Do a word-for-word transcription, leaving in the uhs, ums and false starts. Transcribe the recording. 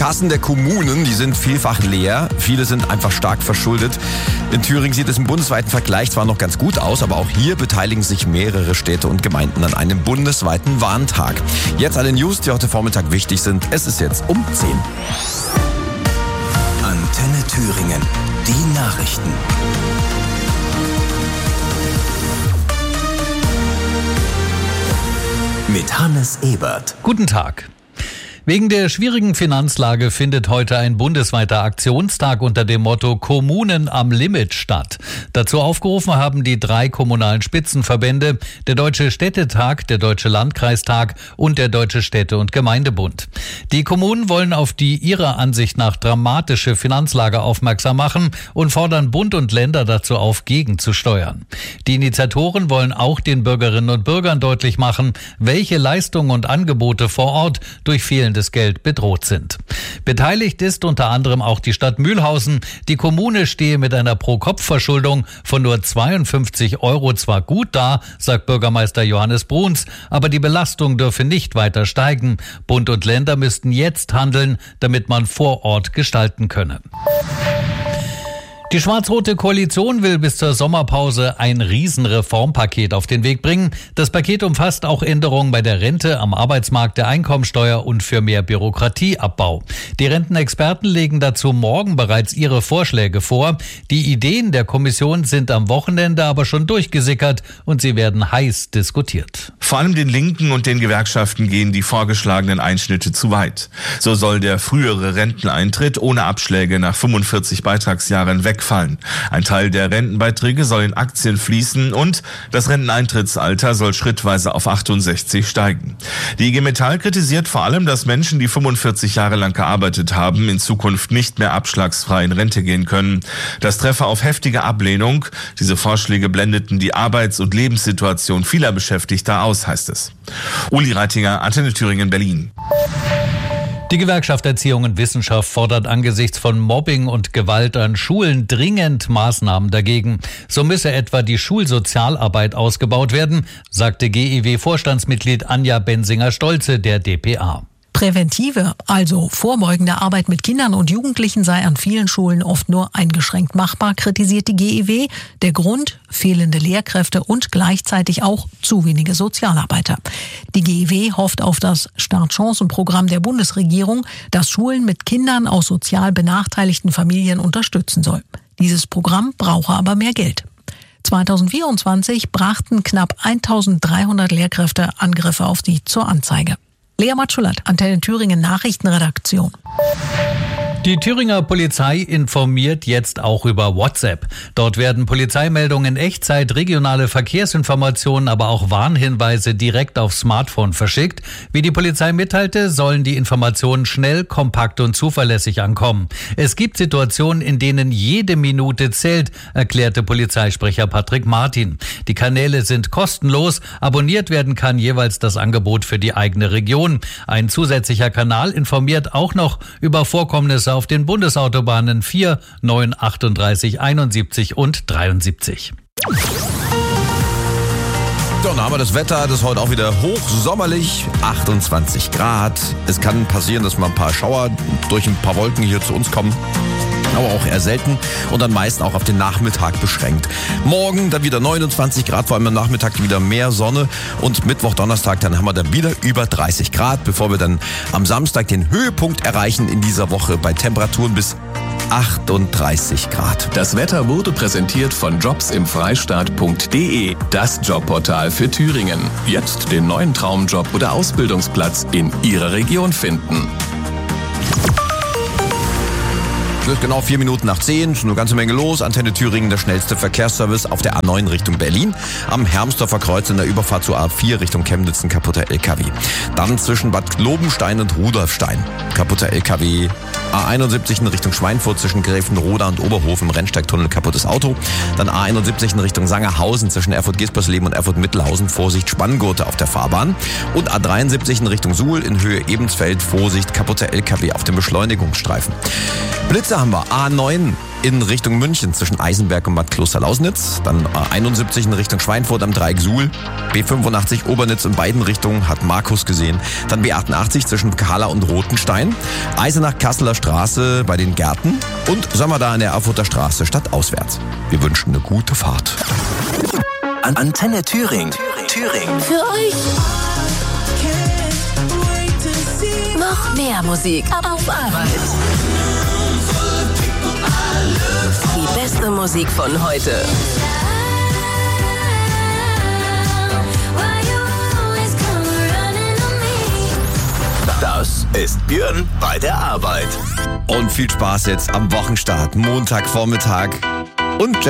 Kassen der Kommunen, die sind vielfach leer. Viele sind einfach stark verschuldet. In Thüringen sieht es im bundesweiten Vergleich zwar noch ganz gut aus, aber auch hier beteiligen sich mehrere Städte und Gemeinden an einem bundesweiten Warntag. Jetzt alle News, die heute Vormittag wichtig sind. Es ist jetzt um zehn. Antenne Thüringen, die Nachrichten. Mit Hannes Ebert. Guten Tag. Wegen der schwierigen Finanzlage findet heute ein bundesweiter Aktionstag unter dem Motto Kommunen am Limit statt. Dazu aufgerufen haben die drei kommunalen Spitzenverbände, der Deutsche Städtetag, der Deutsche Landkreistag und der Deutsche Städte- und Gemeindebund. Die Kommunen wollen auf die ihrer Ansicht nach dramatische Finanzlage aufmerksam machen und fordern Bund und Länder dazu auf, gegenzusteuern. Die Initiatoren wollen auch den Bürgerinnen und Bürgern deutlich machen, welche Leistungen und Angebote vor Ort durch fehlendes Geld bedroht sind. Beteiligt ist unter anderem auch die Stadt Mühlhausen. Die Kommune stehe mit einer Pro-Kopf-Verschuldung von nur zweiundfünfzig Euro zwar gut da, sagt Bürgermeister Johannes Bruns, aber die Belastung dürfe nicht weiter steigen. Bund und Länder müssten jetzt handeln, damit man vor Ort gestalten könne. Die schwarz-rote Koalition will bis zur Sommerpause ein Riesenreformpaket auf den Weg bringen. Das Paket umfasst auch Änderungen bei der Rente, am Arbeitsmarkt, der Einkommensteuer und für mehr Bürokratieabbau. Die Rentenexperten legen dazu morgen bereits ihre Vorschläge vor. Die Ideen der Kommission sind am Wochenende aber schon durchgesickert und sie werden heiß diskutiert. Vor allem den Linken und den Gewerkschaften gehen die vorgeschlagenen Einschnitte zu weit. So soll der frühere Renteneintritt ohne Abschläge nach fünfundvierzig Beitragsjahren weg fallen. Ein Teil der Rentenbeiträge soll in Aktien fließen und das Renteneintrittsalter soll schrittweise auf achtundsechzig steigen. Die I G Metall kritisiert vor allem, dass Menschen, die fünfundvierzig Jahre lang gearbeitet haben, in Zukunft nicht mehr abschlagsfrei in Rente gehen können. Das treffe auf heftige Ablehnung. Diese Vorschläge blendeten die Arbeits- und Lebenssituation vieler Beschäftigter aus, heißt es. Uli Reitinger, Antenne Thüringen, Berlin. Die Gewerkschaft Erziehung und Wissenschaft fordert angesichts von Mobbing und Gewalt an Schulen dringend Maßnahmen dagegen. So müsse etwa die Schulsozialarbeit ausgebaut werden, sagte G E W-Vorstandsmitglied Anja Bensinger-Stolze der D P A. Präventive, also vorbeugende Arbeit mit Kindern und Jugendlichen sei an vielen Schulen oft nur eingeschränkt machbar, kritisiert die G E W. Der Grund: fehlende Lehrkräfte und gleichzeitig auch zu wenige Sozialarbeiter. Die G E W hofft auf das Startchancenprogramm der Bundesregierung, das Schulen mit Kindern aus sozial benachteiligten Familien unterstützen soll. Dieses Programm brauche aber mehr Geld. zweitausendvierundzwanzig brachten knapp eintausenddreihundert Lehrkräfte Angriffe auf sie zur Anzeige. Lea Matschulat, Antenne Thüringen Nachrichtenredaktion. Die Thüringer Polizei informiert jetzt auch über WhatsApp. Dort werden Polizeimeldungen in Echtzeit, regionale Verkehrsinformationen, aber auch Warnhinweise direkt aufs Smartphone verschickt. Wie die Polizei mitteilte, sollen die Informationen schnell, kompakt und zuverlässig ankommen. Es gibt Situationen, in denen jede Minute zählt, erklärte Polizeisprecher Patrick Martin. Die Kanäle sind kostenlos. Abonniert werden kann jeweils das Angebot für die eigene Region. Ein zusätzlicher Kanal informiert auch noch über Vorkommnisse auf den Bundesautobahnen vier, neun, achtunddreißig, einundsiebzig und dreiundsiebzig. Dann haben wir das Wetter, das ist heute auch wieder hochsommerlich, achtundzwanzig Grad. Es kann passieren, dass mal ein paar Schauer durch ein paar Wolken hier zu uns kommen. Aber auch eher selten und dann meist auch auf den Nachmittag beschränkt. Morgen dann wieder neunundzwanzig Grad, vor allem am Nachmittag wieder mehr Sonne und Mittwoch, Donnerstag, dann haben wir dann wieder über dreißig Grad, bevor wir dann am Samstag den Höhepunkt erreichen in dieser Woche bei Temperaturen bis achtunddreißig Grad. Das Wetter wurde präsentiert von jobs im freistaat punkt de, das Jobportal für Thüringen. Jetzt den neuen Traumjob oder Ausbildungsplatz in Ihrer Region finden. Es ist genau vier Minuten nach zehn, schon eine ganze Menge los. Antenne Thüringen, der schnellste Verkehrsservice auf der A neun Richtung Berlin. Am Hermsdorfer Kreuz in der Überfahrt zur A vier Richtung Chemnitz ein kaputter L K W. Dann zwischen Bad Lobenstein und Rudolfstein. Kaputter L K W. A einundsiebzig in Richtung Schweinfurt zwischen Gräfenroda und Oberhofen, Rennsteigtunnel, kaputtes Auto. Dann A einundsiebzig in Richtung Sangerhausen zwischen Erfurt-Gespersleben und Erfurt-Mittelhausen, Vorsicht, Spanngurte auf der Fahrbahn. Und A dreiundsiebzig in Richtung Suhl in Höhe Ebensfeld, Vorsicht, kaputter L K W auf dem Beschleunigungsstreifen. Blitze haben wir. A neun in Richtung München zwischen Eisenberg und Bad Kloster-Lausnitz. Dann A einundsiebzig in Richtung Schweinfurt am Dreieck Suhl. B fünfundachtzig Obernitz in beiden Richtungen, hat Markus gesehen. Dann B achtundachtzig zwischen Kahla und Rotenstein. Eisenach-Kasseler Straße bei den Gärten. Und sagen wir da an der Erfurter Straße stadtauswärts. Wir wünschen eine gute Fahrt. Antenne Thüringen. Thüringen. Für euch. Noch mehr Musik auf Arbeit. Die beste Musik von heute. Das ist Björn bei der Arbeit. Und viel Spaß jetzt am Wochenstart, Montagvormittag. Und